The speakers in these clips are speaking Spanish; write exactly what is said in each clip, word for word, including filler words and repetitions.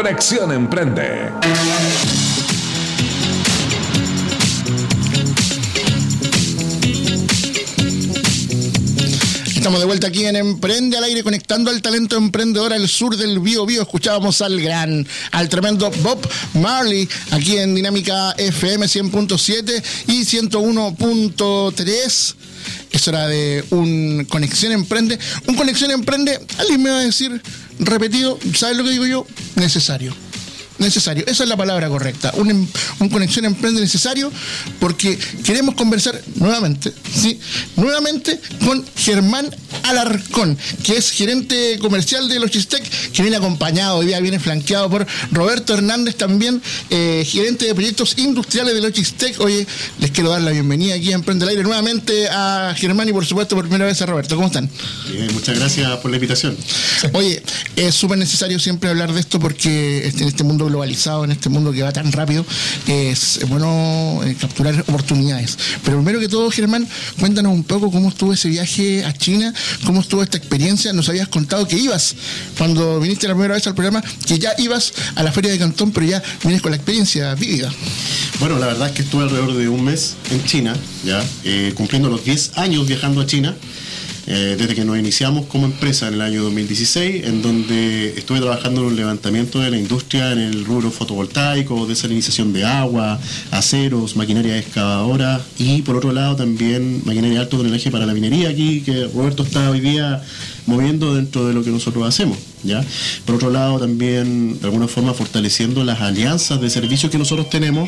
Conexión Emprende. Estamos de vuelta aquí en Emprende al Aire, conectando al talento emprendedor al sur del Bío Bío. Escuchábamos al gran, al tremendo Bob Marley, aquí en Dinámica F M cien punto siete y ciento uno punto tres. Es hora de un Conexión Emprende. Un Conexión Emprende, alguien me va a decir, repetido, ¿sabes lo que digo yo? Necesario. Necesario, esa es la palabra correcta. Un, un Conexión Emprende necesario porque queremos conversar nuevamente, ¿sí? Nuevamente con Germán Alarcón, que es gerente comercial de Logistec, que viene acompañado, hoy día viene flanqueado por Roberto Hernández también, eh, gerente de proyectos industriales de Logistec. Oye, les quiero dar la bienvenida aquí a Emprende al Aire nuevamente a Germán y por supuesto por primera vez a Roberto. ¿Cómo están? Bien, muchas gracias por la invitación. Oye, es súper necesario siempre hablar de esto porque en este mundo globalizado, en este mundo que va tan rápido, es bueno eh, capturar oportunidades. Pero primero que todo, Germán, cuéntanos un poco cómo estuvo ese viaje a China, cómo estuvo esta experiencia. Nos habías contado que ibas, cuando viniste la primera vez al programa, que ya ibas a la Feria de Cantón, pero ya vienes con la experiencia vívida. Bueno, la verdad es que estuve alrededor de un mes en China, ya eh, cumpliendo los diez años viajando a China. Eh, desde que nos iniciamos como empresa en el año dos mil dieciséis, en donde estuve trabajando en un levantamiento de la industria en el rubro fotovoltaico, desalinización de agua, aceros, maquinaria excavadora y por otro lado también maquinaria de alto tonelaje para la minería aquí, que Roberto está hoy día moviendo dentro de lo que nosotros hacemos, ¿ya? Por otro lado también de alguna forma fortaleciendo las alianzas de servicios que nosotros tenemos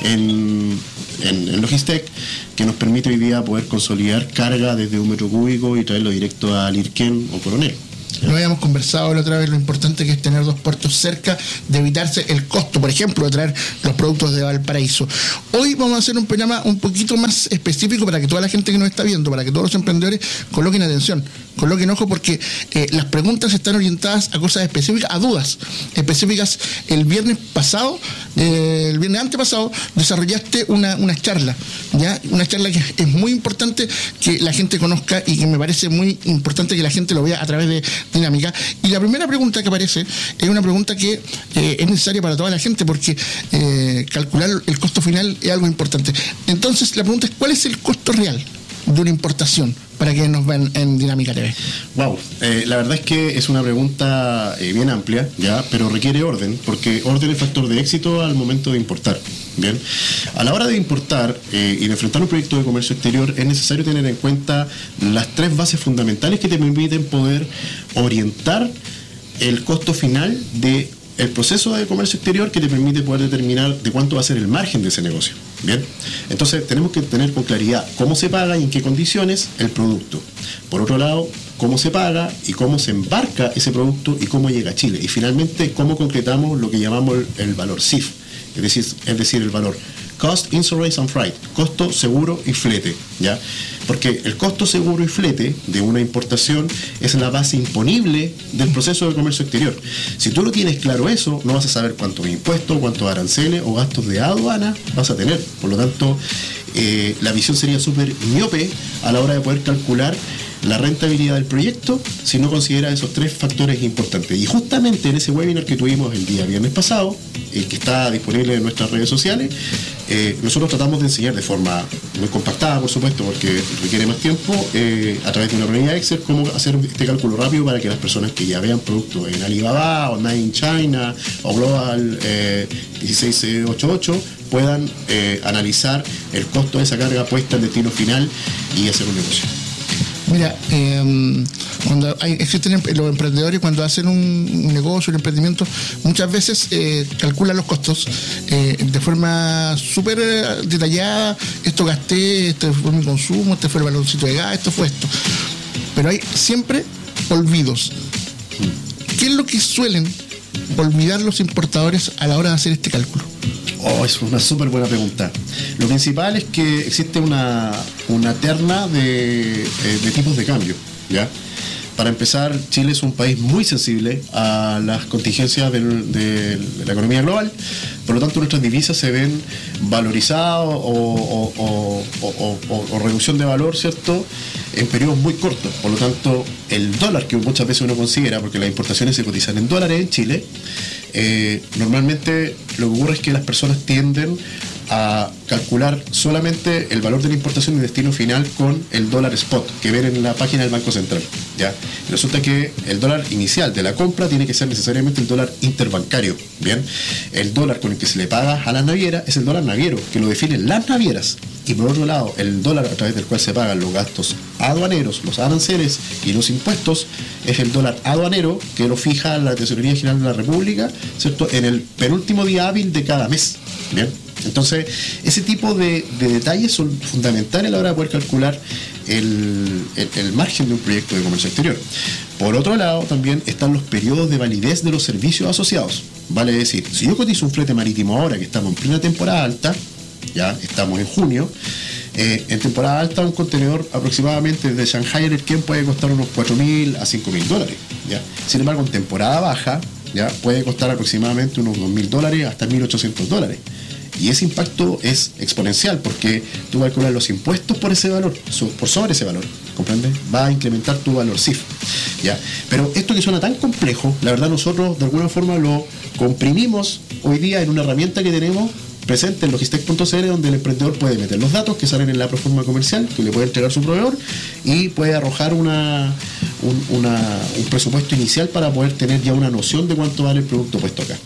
en, en, en Logistec, que nos permite hoy día poder consolidar carga desde un metro cúbico y traerlo directo a Lirquén o Coronel. Lo habíamos conversado la otra vez, lo importante que es tener dos puertos cerca, de evitarse el costo, por ejemplo, de traer los productos de Valparaíso. Hoy vamos a hacer un programa un poquito más específico para que toda la gente que nos está viendo, para que todos los emprendedores coloquen atención, coloquen ojo, porque eh, las preguntas están orientadas a cosas específicas, a dudas específicas. El viernes pasado, eh, el viernes antepasado, desarrollaste una, una charla, ¿ya? Una charla que es muy importante que la gente conozca y que me parece muy importante que la gente lo vea a través de Dinámica. Y la primera pregunta que aparece es una pregunta que eh, es necesaria para toda la gente porque eh, calcular el costo final es algo importante. Entonces la pregunta es, ¿cuál es el costo real de una importación para que nos vean en Dinámica T V? Wow, eh, la verdad es que es una pregunta eh, bien amplia, ya, pero requiere orden, porque orden es factor de éxito al momento de importar. Bien, a la hora de importar eh, y de enfrentar un proyecto de comercio exterior es necesario tener en cuenta las tres bases fundamentales que te permiten poder orientar el costo final de el proceso de comercio exterior, que te permite poder determinar de cuánto va a ser el margen de ese negocio. Bien, entonces tenemos que tener con claridad cómo se paga y en qué condiciones el producto. Por otro lado, cómo se paga y cómo se embarca ese producto y cómo llega a Chile. Y finalmente, cómo concretamos lo que llamamos el, el valor C I F, es decir, es decir, el valor Cost, Insurance and Freight, costo, seguro y flete, ¿ya? Porque el costo, seguro y flete de una importación es la base imponible del proceso de comercio exterior. Si tú no tienes claro eso, no vas a saber cuántos impuestos, cuántos aranceles o gastos de aduana vas a tener. Por lo tanto, eh, la visión sería súper miope a la hora de poder calcular la rentabilidad del proyecto si no considera esos tres factores importantes. Y justamente en ese webinar que tuvimos el día viernes pasado, eh, que está disponible en nuestras redes sociales, eh, nosotros tratamos de enseñar de forma muy compactada, por supuesto, porque requiere más tiempo, eh, a través de una planilla Excel, cómo hacer este cálculo rápido para que las personas que ya vean productos en Alibaba o Made in China o Global eh, dieciséis ochenta y ocho puedan eh, analizar el costo de esa carga puesta en destino final y hacer un negocio. Mira, eh, cuando hay, existen los emprendedores, cuando hacen un negocio, un emprendimiento, muchas veces eh, calculan los costos eh, de forma súper detallada. Esto gasté, este fue mi consumo, este fue el baloncito de gas, esto fue esto. Pero hay siempre olvidos. ¿Qué es lo que suelen olvidar los importadores a la hora de hacer este cálculo? Oh, es una súper buena pregunta. Lo principal es que existe una, una terna de, eh, de tipos de cambio, ¿ya? Para empezar, Chile es un país muy sensible a las contingencias del, de la economía global, por lo tanto nuestras divisas se ven valorizadas o, o, o, o, o, o reducción de valor, ¿cierto? en periodos muy cortos. Por lo tanto, el dólar que muchas veces uno considera, porque las importaciones se cotizan en dólares en Chile, eh, normalmente lo que ocurre es que las personas tienden a calcular solamente el valor de la importación y destino final con el dólar spot que ven en la página del Banco Central, ¿ya? Y resulta que el dólar inicial de la compra tiene que ser necesariamente el dólar interbancario, ¿bien? El dólar con el que se le paga a las navieras es el dólar naviero, que lo definen las navieras. Y por otro lado, el dólar a través del cual se pagan los gastos aduaneros, los aranceles y los impuestos, es el dólar aduanero, que lo fija la Tesorería General de la República, ¿cierto?, en el penúltimo día hábil de cada mes, ¿bien? Entonces, ese tipo de, de detalles son fundamentales a la hora de poder calcular el, el, el margen de un proyecto de comercio exterior. Por otro lado, también están los periodos de validez de los servicios asociados. Vale decir, si yo cotizo un flete marítimo ahora, que estamos en plena temporada alta, ya estamos en junio, eh, en temporada alta un contenedor aproximadamente desde Shanghai en el Ken puede costar unos cuatro mil a cinco mil dólares, ¿ya? Sin embargo, en temporada baja, ya puede costar aproximadamente unos dos mil dólares hasta mil ochocientos dólares. Y ese impacto es exponencial porque tú vas a calcular los impuestos por ese valor, por sobre ese valor, ¿comprendes? Va a incrementar tu valor C I F, ¿ya? Pero esto que suena tan complejo, la verdad nosotros de alguna forma lo comprimimos hoy día en una herramienta que tenemos presente en logistec punto c l, donde el emprendedor puede meter los datos que salen en la proforma comercial que le puede entregar su proveedor y puede arrojar una, un, una, un presupuesto inicial para poder tener ya una noción de cuánto vale el producto puesto acá.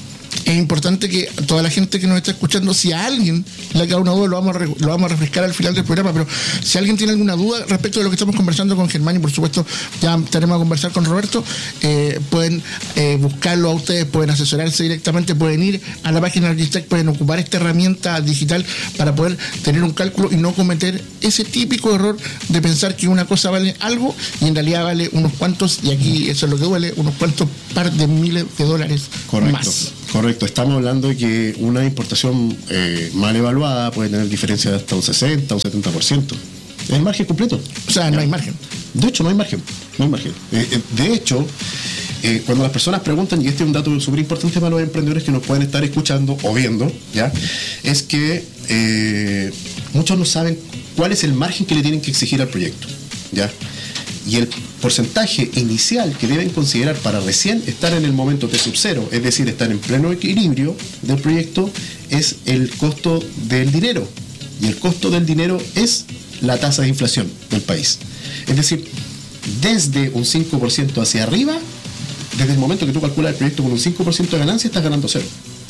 Es importante que toda la gente que nos está escuchando, si a alguien le queda una duda, lo vamos, a re, lo vamos a refrescar al final del programa, pero si alguien tiene alguna duda respecto de lo que estamos conversando con Germán, y por supuesto ya tenemos a conversar con Roberto, eh, pueden eh, buscarlo a ustedes, pueden asesorarse directamente, pueden ir a la página de Logistec, pueden ocupar esta herramienta digital para poder tener un cálculo y no cometer ese típico error de pensar que una cosa vale algo y en realidad vale unos cuantos, y aquí eso es lo que duele, unos cuantos par de miles de dólares. Correcto. Más. Correcto, estamos hablando de que una importación eh, mal evaluada puede tener diferencia de hasta un sesenta, un setenta por ciento. Es el margen completo. O sea, no hay margen. De hecho, no hay margen. No hay margen. Eh, eh, de hecho, eh, cuando las personas preguntan, y este es un dato súper importante para los emprendedores que nos pueden estar escuchando o viendo, ¿ya? Es que eh, muchos no saben cuál es el margen que le tienen que exigir al proyecto, ¿ya? Y el porcentaje inicial que deben considerar para recién estar en el momento de sub-cero, es decir, estar en pleno equilibrio del proyecto, es el costo del dinero. Y el costo del dinero es la tasa de inflación del país. Es decir, desde un cinco por ciento hacia arriba, desde el momento que tú calculas el proyecto con un cinco por ciento de ganancia, estás ganando cero.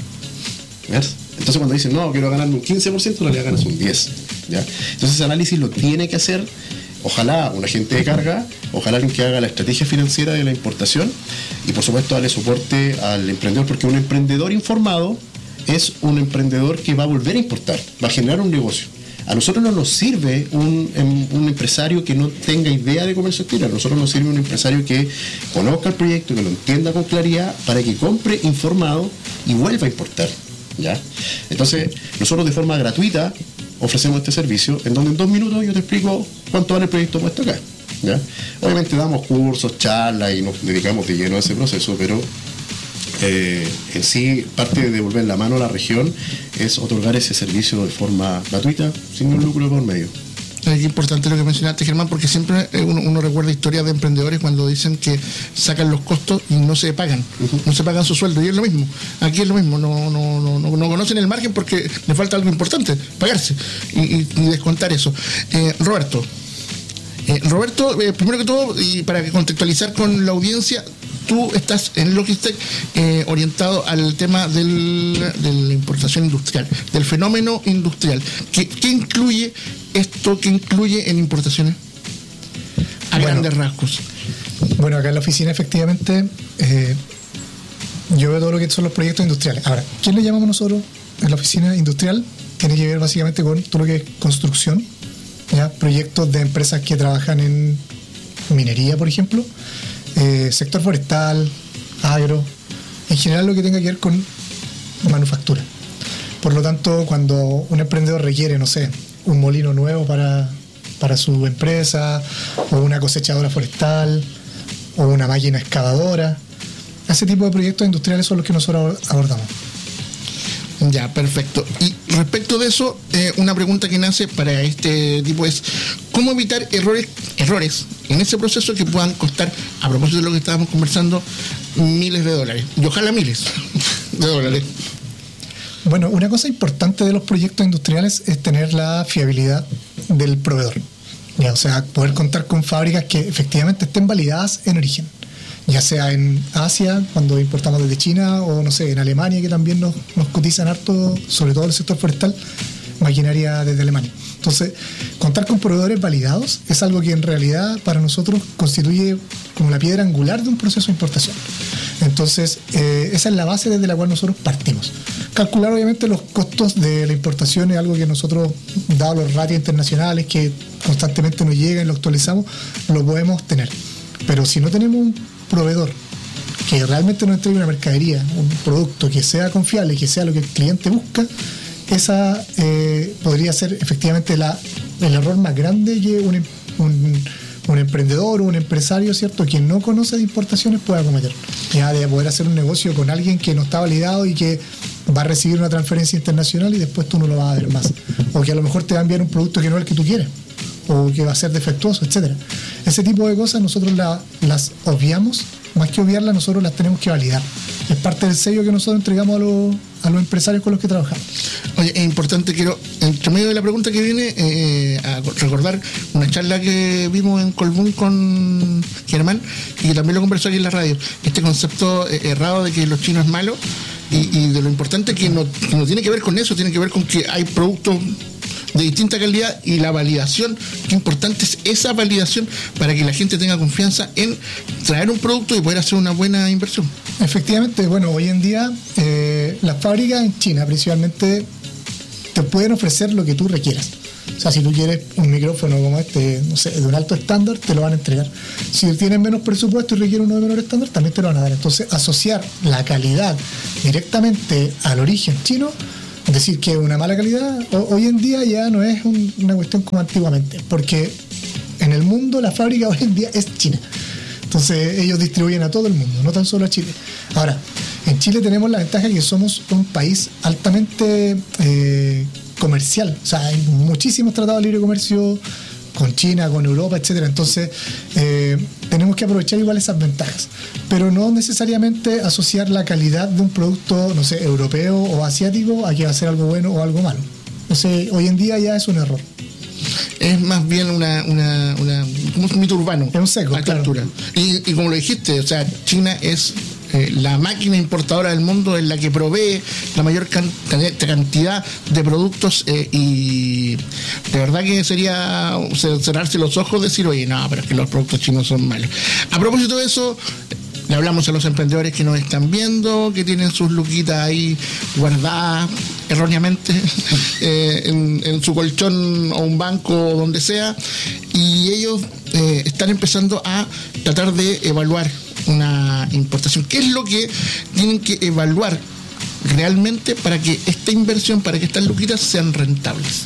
¿Ves? Entonces cuando dicen, no, quiero ganar un quince por ciento, en realidad ganas un diez por ciento, ¿ya? Entonces ese análisis lo tiene que hacer, ojalá un agente de carga, ojalá alguien que haga la estrategia financiera de la importación y por supuesto darle soporte al emprendedor, porque un emprendedor informado es un emprendedor que va a volver a importar, va a generar un negocio. A nosotros no nos sirve un, un empresario que no tenga idea de comercio exterior, a nosotros nos sirve un empresario que conozca el proyecto, que lo entienda con claridad, para que compre informado y vuelva a importar, ¿ya? Entonces, nosotros de forma gratuita ofrecemos este servicio en donde en dos minutos yo te explico cuánto vale el proyecto puesto acá, ¿ya? Obviamente damos cursos, charlas y nos dedicamos de lleno a ese proceso, pero eh, en sí parte de devolver la mano a la región es otorgar ese servicio de forma gratuita, sin ningún lucro por medio. Es importante lo que mencionaste, Germán, porque siempre uno, uno recuerda historias de emprendedores cuando dicen que sacan los costos y no se pagan, uh-huh. no se pagan su sueldo, y es lo mismo, aquí es lo mismo, no, no, no, no, no conocen el margen porque le falta algo importante, pagarse y, y, y descontar eso. Eh, Roberto, eh, Roberto, eh, primero que todo, y para contextualizar con la audiencia, tú estás en Logistec eh, orientado al tema del, de la importación industrial, del fenómeno industrial. ¿Qué, qué incluye esto? ¿Qué incluye en importaciones? A bueno, grandes rasgos. Bueno, acá en la oficina efectivamente eh, yo veo todo lo que son los proyectos industriales. Ahora, ¿qué le llamamos nosotros en la oficina industrial? Tiene que ver básicamente con todo lo que es construcción, ¿ya? Proyectos de empresas que trabajan en minería, por ejemplo, Eh, sector forestal, agro, en general lo que tenga que ver con manufactura. Por lo tanto, cuando un emprendedor requiere, no sé, un molino nuevo para, para su empresa, o una cosechadora forestal, o una máquina excavadora, ese tipo de proyectos industriales son los que nosotros abordamos. Ya, perfecto. Y respecto de eso, eh, una pregunta que nace para este tipo es, ¿cómo evitar errores errores en ese proceso que puedan costar, a propósito de lo que estábamos conversando, miles de dólares? Y ojalá miles de dólares. Bueno, una cosa importante de los proyectos industriales es tener la fiabilidad del proveedor. Ya, o sea, poder contar con fábricas que efectivamente estén validadas en origen. Ya sea en Asia, cuando importamos desde China, o no sé, en Alemania, que también nos, nos cotizan harto, sobre todo el sector forestal, maquinaria desde Alemania. Entonces, contar con proveedores validados es algo que en realidad para nosotros constituye como la piedra angular de un proceso de importación. Entonces, eh, esa es la base desde la cual nosotros partimos. Calcular obviamente los costos de la importación es algo que nosotros, dado los ratios internacionales que constantemente nos llegan y lo actualizamos, lo podemos tener. Pero si no tenemos un proveedor que realmente nos entregue una mercadería, un producto que sea confiable, que sea lo que el cliente busca, esa eh, podría ser efectivamente la, el error más grande que un, un, un emprendedor o un empresario, ¿cierto?, que no conoce de importaciones pueda cometer. Ya de poder hacer un negocio con alguien que no está validado y que va a recibir una transferencia internacional y después tú no lo vas a ver más. O que a lo mejor te va a enviar un producto que no es el que tú quieres, o que va a ser defectuoso, etcétera. Ese tipo de cosas nosotros la, las obviamos, más que obviarlas nosotros las tenemos que validar. Es parte del sello que nosotros entregamos a los, a los empresarios con los que trabajamos. Oye, es importante, quiero, entre medio de la pregunta que viene, eh, a recordar una charla que vimos en Colbún con Germán, y que también lo conversó aquí en la radio, este concepto eh, errado de que los chinos es malo, y, y de lo importante que no, que no tiene que ver con eso, tiene que ver con que hay productos de distinta calidad y la validación, qué importante es esa validación para que la gente tenga confianza en traer un producto y poder hacer una buena inversión. Efectivamente, bueno, hoy en día eh, las fábricas en China principalmente te pueden ofrecer lo que tú requieras. O sea, si tú quieres un micrófono como este, no sé, de un alto estándar, te lo van a entregar. Si tienes menos presupuesto y requiere uno de menor estándar, también te lo van a dar. Entonces, asociar la calidad directamente al origen chino, decir que es una mala calidad, hoy en día ya no es un, una cuestión como antiguamente, porque en el mundo la fábrica hoy en día es China. Entonces ellos distribuyen a todo el mundo, no tan solo a Chile. Ahora, en Chile tenemos la ventaja que somos un país altamente eh, comercial. O sea, hay muchísimos tratados de libre comercio con China, con Europa, etcétera. Entonces, eh, tenemos que aprovechar igual esas ventajas, pero no necesariamente asociar la calidad de un producto, no sé, europeo o asiático a que va a ser algo bueno o algo malo. Entonces, hoy en día ya es un error. Es más bien una, una, una como un mito urbano. Es un seco, claro. Y, y como lo dijiste, o sea, China es eh, la máquina importadora del mundo, es la que provee la mayor can- cantidad de productos eh, y de verdad que sería cerrarse los ojos y decir, oye, no, pero es que los productos chinos son malos. A propósito de eso, le hablamos a los emprendedores que nos están viendo, que tienen sus luquitas ahí guardadas erróneamente eh, en, en su colchón o un banco o donde sea, y ellos eh, están empezando a tratar de evaluar una importación. ¿Qué es lo que tienen que evaluar realmente para que esta inversión, para que estas luquitas sean rentables?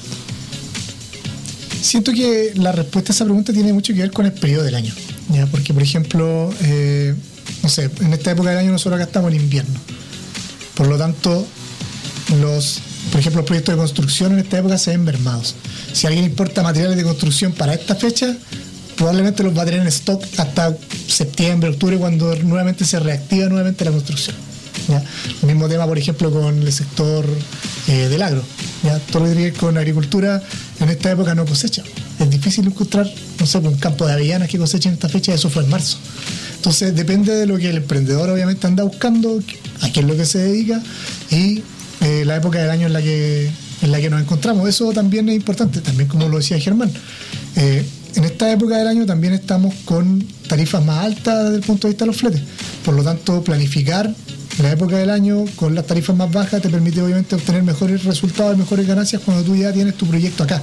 Siento que la respuesta a esa pregunta tiene mucho que ver con el periodo del año, ¿ya? Porque, por ejemplo, eh, no sé, en esta época del año nosotros acá estamos en invierno. Por lo tanto, los, por ejemplo, los proyectos de construcción en esta época se ven mermados. Si alguien importa materiales de construcción para esta fecha, probablemente los va a tener en stock hasta septiembre, octubre, cuando nuevamente se reactiva nuevamente la construcción, ¿ya? El mismo tema, por ejemplo, con el sector eh, del agro, ¿ya? Todo lo que tiene que ver con agricultura en esta época no cosecha. Es difícil encontrar, no sé, un campo de avellanas que coseche en esta fecha, eso fue en marzo. Entonces depende de lo que el emprendedor obviamente anda buscando, a qué es lo que se dedica y eh, la época del año en la que en la que nos encontramos. Eso también es importante, también como lo decía Germán. Eh, en esta época del año también estamos con tarifas más altas desde el punto de vista de los fletes. Por lo tanto, planificar la época del año con las tarifas más bajas te permite obviamente obtener mejores resultados y mejores ganancias cuando tú ya tienes tu proyecto acá.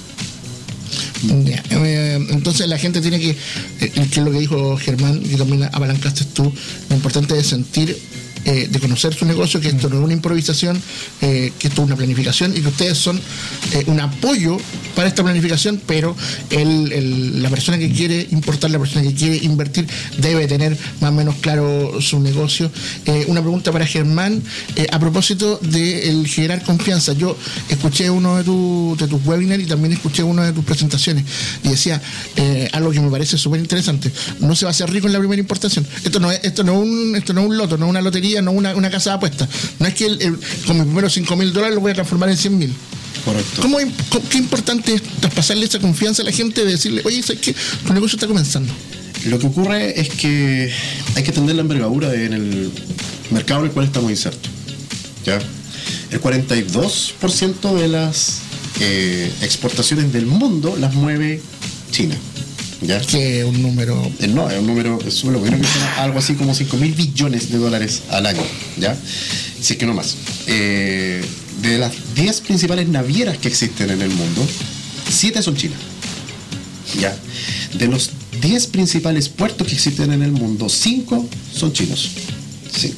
Ya, eh, entonces la gente tiene que, eh, que es lo que dijo Germán y también apalancaste tú, lo importante es sentir eh, de conocer su negocio, que esto no es una improvisación, eh, que esto es una planificación y que ustedes son eh, un apoyo para esta planificación, pero el, el, la persona que quiere importar, la persona que quiere invertir, debe tener más o menos claro su negocio. Eh, una pregunta para Germán, eh, a propósito del generar confianza. Yo escuché uno de, tu, de tus webinars y también escuché una de tus presentaciones y decía eh, algo que me parece súper interesante: no se va a hacer rico en la primera importación. Esto no es, esto no es un, esto no es un loto, no es una lotería, no es una, una casa de apuestas. No es que el, el, con mis primeros cinco mil dólares lo voy a transformar en cien mil. Correcto. ¿Cómo, ¿Qué importante es traspasarle esa confianza a la gente, de decirle, oye, ¿sabes qué? Tu negocio está comenzando? Lo que ocurre es que hay que entender la envergadura en el mercado en el cual estamos insertos. ¿Ya? El cuarenta y dos por ciento de las eh, exportaciones del mundo las mueve China. ¿Ya? Que es un número... Eh, no, es un número, es un número que son algo así como cinco mil billones de dólares al año. ¿Ya? Si es que no más. Eh, de las diez principales navieras que existen en el mundo, siete son chinas. ¿Ya? De los diez principales puertos que existen en el mundo, cinco son chinos. cinco.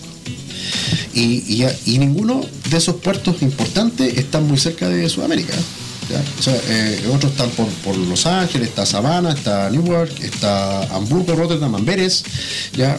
Y, y, y ninguno de esos puertos importantes está muy cerca de Sudamérica. ¿Ya? O sea, eh, otros están por, por Los Ángeles, está Savannah, está Newark, está Hamburgo, Rotterdam, Amberes, ¿ya?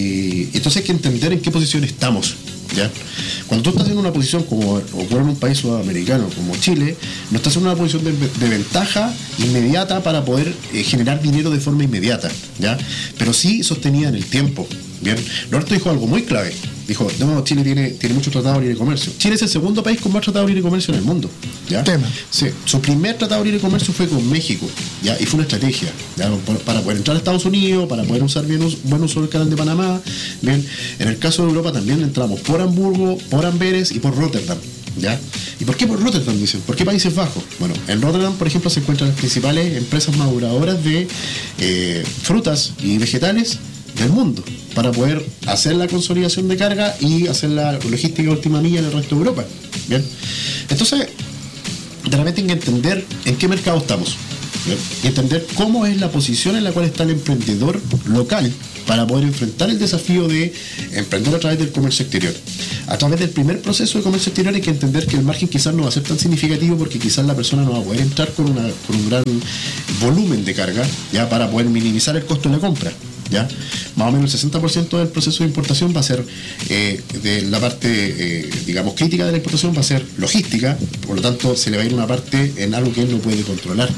Y entonces hay que entender en qué posición estamos, ¿ya? Cuando tú estás en una posición como ocurre en un país sudamericano como Chile, no estás en una posición de, de ventaja inmediata para poder eh, generar dinero de forma inmediata, ¿ya? Pero sí sostenida en el tiempo, ¿bien? Roberto dijo algo muy clave. Dijo, no, Chile tiene, tiene muchos tratados de libre comercio. Chile es el segundo país con más tratados de libre comercio en el mundo. ¿Ya? Tema. Sí. Su primer tratado de libre comercio fue con México, ¿ya? Y fue una estrategia, ¿ya? Para poder entrar a Estados Unidos, para poder usar bien us, buen uso del canal de Panamá. Bien. En el caso de Europa también entramos por Hamburgo, por Amberes y por Rotterdam. ¿Ya? ¿Y por qué por Rotterdam, dicen? ¿Por qué Países Bajos? Bueno, en Rotterdam, por ejemplo, se encuentran las principales empresas maduradoras de eh, frutas y vegetales del mundo, para poder hacer la consolidación de carga y hacer la logística de última milla en el resto de Europa. Bien. Entonces, de repente hay que entender en qué mercado estamos, ¿bien? Y entender cómo es la posición en la cual está el emprendedor local para poder enfrentar el desafío de emprender a través del comercio exterior. A través del primer proceso de comercio exterior hay que entender que el margen quizás no va a ser tan significativo, porque quizás la persona no va a poder entrar con, una, con un gran volumen de carga, ya, para poder minimizar el costo de la compra. ¿Ya? Más o menos el sesenta por ciento del proceso de importación va a ser eh, de la parte eh, digamos crítica de la importación, va a ser logística, por lo tanto se le va a ir una parte en algo que él no puede controlar,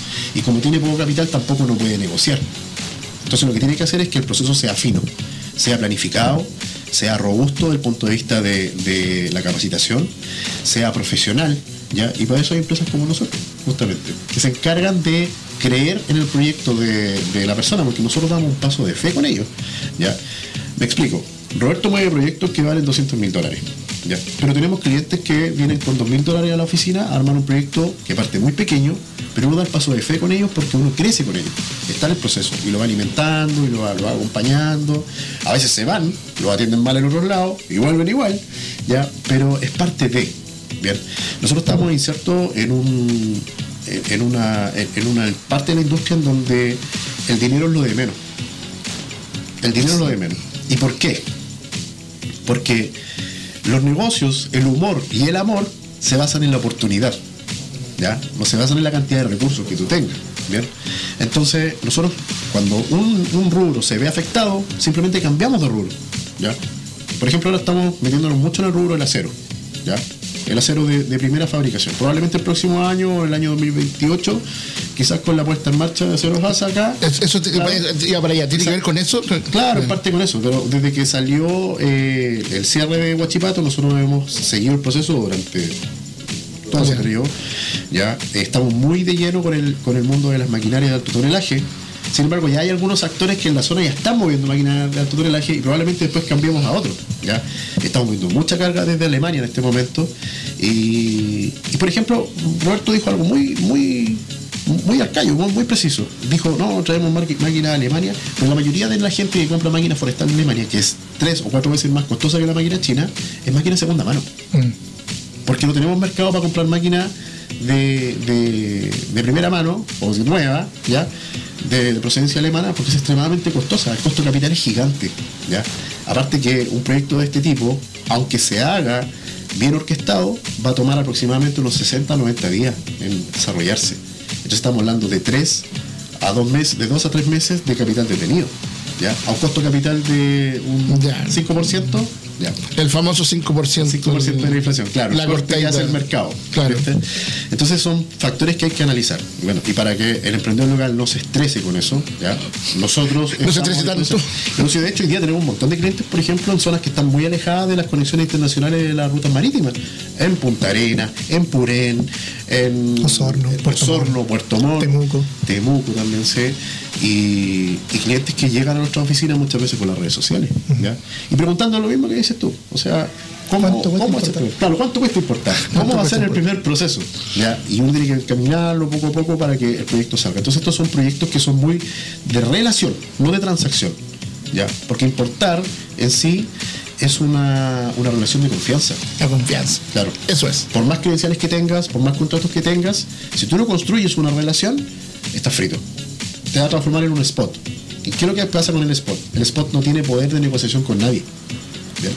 y como tiene poco capital tampoco no puede negociar. Entonces lo que tiene que hacer es que el proceso sea fino, sea planificado, sea robusto desde el punto de vista de, de la capacitación, sea profesional, ¿ya? Y para eso hay empresas como nosotros, justamente, que se encargan de creer en el proyecto de, de la persona, porque nosotros damos un paso de fe con ellos, ¿ya? Me explico. Roberto mueve proyectos que valen doscientos mil dólares, ¿ya? Pero tenemos clientes que vienen con dos mil dólares a la oficina a armar un proyecto que parte muy pequeño, pero uno da el paso de fe con ellos porque uno crece con ellos, está en el proceso y lo va alimentando y lo va, lo va acompañando. A veces se van, lo atienden mal en otros lados y vuelven igual, ¿ya? Pero es parte de, ¿bien? Nosotros estamos insertos en un en una, en una parte de la industria en donde el dinero es lo de menos. El dinero es lo de menos. ¿Y por qué? Porque los negocios, el humor y el amor se basan en la oportunidad, ¿ya? No se basan en la cantidad de recursos que tú tengas, ¿bien? Entonces, nosotros, cuando un, un rubro se ve afectado, simplemente cambiamos de rubro, ¿ya? Por ejemplo, ahora estamos metiéndonos mucho en el rubro del acero, ¿ya? El acero de, de primera fabricación. Probablemente el próximo año, el año dos mil veintiocho, quizás con la puesta en marcha de Aceros Asa acá. Eso te, claro, iba para allá, ¿tiene que ver con eso? Claro, en parte con eso, pero desde que salió eh, el cierre de Huachipato, nosotros hemos seguido el proceso durante todo ese periodo. Ya estamos muy de lleno con el, con el mundo de las maquinarias de alto tonelaje. Sin embargo, ya hay algunos actores que en la zona ya están moviendo máquinas de alto tonelaje y probablemente después cambiemos a otro. ¿Ya? Estamos moviendo mucha carga desde Alemania en este momento. Y, y por ejemplo, Roberto dijo algo muy muy muy arcaico, muy, muy preciso. Dijo, no, traemos máquinas de Alemania, pero la mayoría de la gente que compra máquina forestal en Alemania, que es tres o cuatro veces más costosa que la máquina china, es máquina de segunda mano. Mm. Porque no tenemos mercado para comprar máquinas de, de, de primera mano, o de nueva, ¿ya? De, de procedencia alemana, porque es extremadamente costosa. El costo de capital es gigante, ¿ya? Aparte que un proyecto de este tipo, aunque se haga bien orquestado, va a tomar aproximadamente unos sesenta a noventa días en desarrollarse. Entonces estamos hablando de tres a dos meses, de dos a tres meses de capital detenido, ¿ya? A un costo capital de un ya. cinco por ciento, ya. El famoso cinco por ciento. cinco por ciento de la inflación, claro. La corte que hace el mercado. Claro. ¿Viste? Entonces son factores que hay que analizar. Bueno, y para que el emprendedor local no se estrese con eso, ¿ya? Nosotros... no se estrese tanto. Pero si de hecho hoy día tenemos un montón de clientes, por ejemplo, en zonas que están muy alejadas de las conexiones internacionales de las rutas marítimas. En Punta Arenas, en Purén, en Osorno, en Puerto Osorno, Montt, Puerto Montt, Temuco. Temuco también sé. Y, y clientes que llegan a nuestras oficinas muchas veces por las redes sociales, ¿ya? Y preguntando lo mismo que dices tú, o sea, ¿cómo, ¿Cuánto cuesta cómo importar? claro, ¿cuánto cuesta importar? ¿Cómo va a ser el primer proceso? ¿Ya? Y uno tiene que encaminarlo poco a poco para que el proyecto salga. Entonces estos son proyectos que son muy de relación, no de transacción, ¿ya? Porque importar en sí es una, una relación de confianza. La confianza. Claro. Eso es. Por más credenciales que tengas, por más contratos que tengas, si tú no construyes una relación, estás frito. Te va a transformar en un spot. ¿Y qué es lo que pasa con el spot? El spot no tiene poder de negociación con nadie. ¿Bien?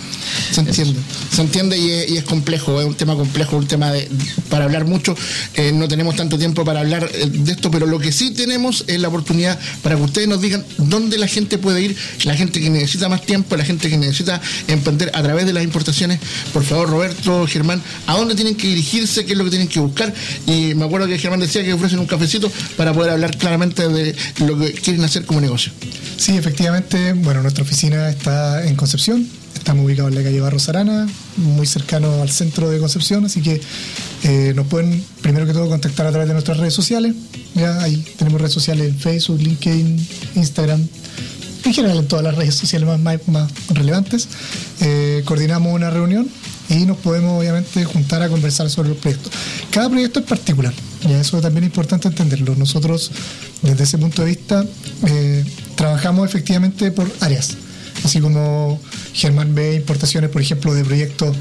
Se entiende, se entiende y es, y es complejo, es un tema complejo, un tema de, para hablar mucho. Eh, no tenemos tanto tiempo para hablar eh, de esto, pero lo que sí tenemos es la oportunidad para que ustedes nos digan dónde la gente puede ir, la gente que necesita más tiempo, la gente que necesita emprender a través de las importaciones. Por favor, Roberto, Germán, ¿a dónde tienen que dirigirse? ¿Qué es lo que tienen que buscar? Y me acuerdo que Germán decía que ofrecen un cafecito para poder hablar claramente de lo que quieren hacer como negocio. Sí, efectivamente, bueno, nuestra oficina está en Concepción. Estamos ubicados en la calle Barros Arana, muy cercano al centro de Concepción, así que eh, nos pueden, primero que todo, contactar a través de nuestras redes sociales. Ya ahí tenemos redes sociales en Facebook, LinkedIn, Instagram, en general en todas las redes sociales más, más, más relevantes. Eh, coordinamos una reunión y nos podemos, obviamente, juntar a conversar sobre los proyectos. Cada proyecto es particular, y eso también es importante entenderlo. Nosotros, desde ese punto de vista, eh, trabajamos efectivamente por áreas. Así como Germán ve importaciones, por ejemplo, de proyectos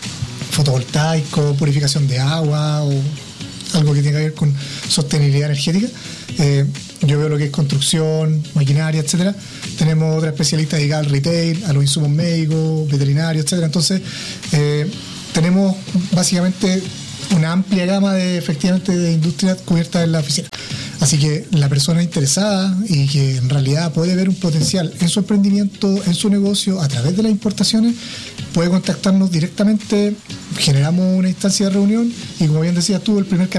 fotovoltaicos, purificación de agua o algo que tenga que ver con sostenibilidad energética. Eh, yo veo lo que es construcción, maquinaria, etcétera. Tenemos otra especialista dedicada al retail, a los insumos médicos, veterinarios, etcétera. Entonces, eh, tenemos básicamente una amplia gama de, efectivamente, de industrias cubiertas en la oficina. Así que la persona interesada y que en realidad puede ver un potencial en su emprendimiento, en su negocio, a través de las importaciones, puede contactarnos directamente, generamos una instancia de reunión y, como bien decías tú, el primer